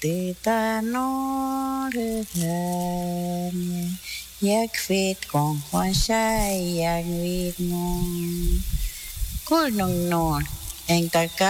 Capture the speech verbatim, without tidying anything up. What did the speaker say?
từ ta nó đưa thèm giác phết còn hoa sai giác việt ngon cô nồng nòn anh ta cá